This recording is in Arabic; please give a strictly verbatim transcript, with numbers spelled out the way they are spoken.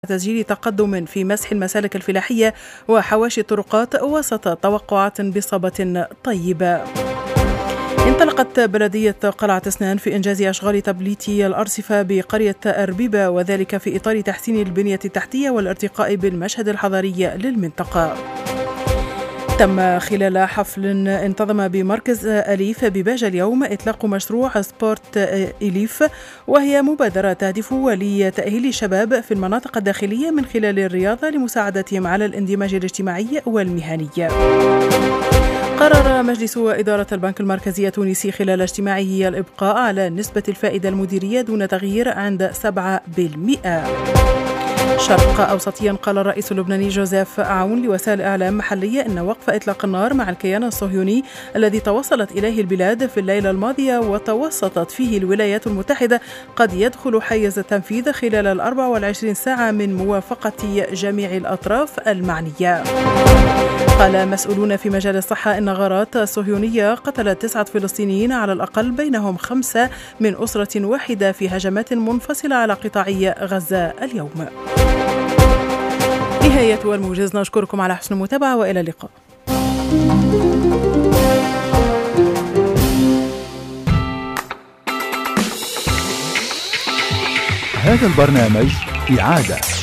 تسجيل تقدم في مسح المسالك الفلاحية وحواشي الطرقات وسط توقعات بإصابة طيبة. انطلقت بلدية قلعة اسنان في إنجاز أشغال تبليت الأرصفة بقرية أربيبة، وذلك في إطار تحسين البنية التحتية والارتقاء بالمشهد الحضاري للمنطقة. تم خلال حفل انتظم بمركز أليف بباجة اليوم إطلاق مشروع سبورت إليف، وهي مبادرة تهدف لتأهيل الشباب في المناطق الداخلية من خلال الرياضة لمساعدتهم على الاندماج الاجتماعي والمهني. قرر مجلس إدارة البنك المركزي التونسي خلال اجتماعه الإبقاء على نسبة الفائدة المديرية دون تغيير عند سبعة بالمئة. شرق أوسطيا قال الرئيس اللبناني جوزيف عون لوسائل إعلام محلية أن وقف إطلاق النار مع الكيان الصهيوني الذي توصلت إليه البلاد في الليلة الماضية وتوسطت فيه الولايات المتحدة قد يدخل حيز التنفيذ خلال الأربع والعشرين ساعة من موافقة جميع الأطراف المعنية. قال مسؤولون في مجال الصحة إن غارات صهيونية قتلت تسعة فلسطينيين على الأقل، بينهم خمسة من أسرة واحدة في هجمات منفصلة على قطاع غزة اليوم. نهاية والموجز، نشكركم على حسن المتابعة وإلى اللقاء. هذا البرنامج إعادة